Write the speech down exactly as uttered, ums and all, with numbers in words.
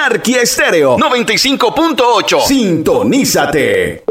Anarquía Estéreo noventa y cinco punto ocho. Sintonízate.